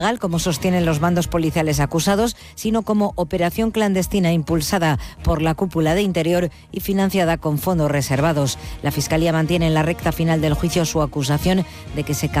como sostienen los mandos policiales acusados, sino como operación clandestina impulsada por la cúpula de Interior y financiada con fondos reservados. La Fiscalía mantiene en la recta final del juicio su acusación de que se